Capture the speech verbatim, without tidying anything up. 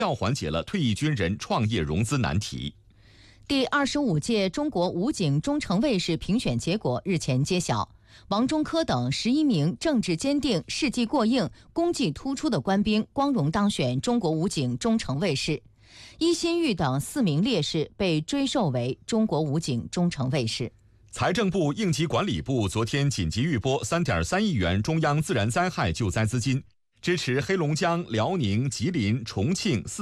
要缓解了退役军人创业融资难题。 第二十五届中国武警中程卫士评选结果日前揭晓，王中科等十一名政治坚定、事迹过硬、功绩突出的官兵光荣当选中国武警中程卫士，伊新玉等四名烈士被追授为中国武警中程卫士。 财政部应急管理部昨天紧急预拨 三点三亿元中央自然灾害救灾资金，支持黑龙江、辽宁、吉林、重庆四